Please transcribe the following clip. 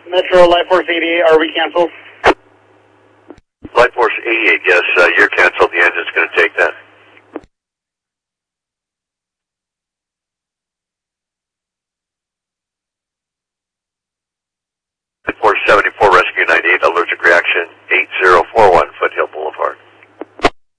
Metro Light Force 88, are we canceled? Light Force 88, yes, you're